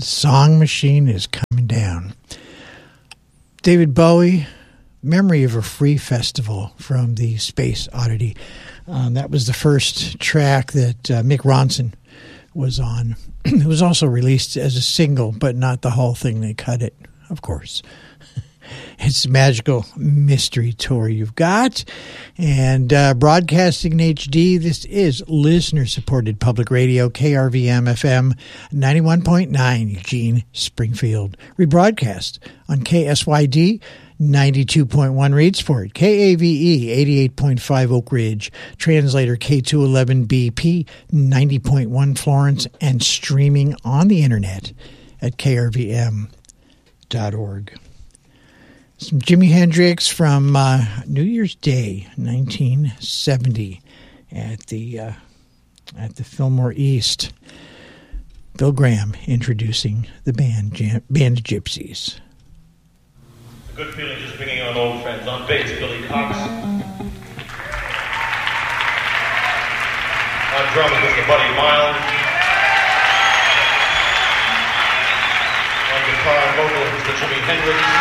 Song Machine is coming down. David Bowie, Memory of a Free Festival from the Space Oddity. That was the first track that Mick Ronson was on. It was also released as a single, but not the whole thing. They cut it, of course. It's a magical mystery tour you've got. And broadcasting in HD, this is listener-supported public radio, KRVM-FM 91.9, Eugene, Springfield. Rebroadcast on KSYD 92.1 Reedsport, KAVE 88.5 Oak Ridge, translator K211BP 90.1 Florence, and streaming on the internet at krvm.org. Some Jimi Hendrix from New Year's Day, 1970, at the Fillmore East. Bill Graham introducing the band of Gypsies. A good feeling just bringing on old friends. On bass, Billy Cox. On drums, Mr. Buddy Miles. On guitar and vocals, Mr. Jimi Hendrix.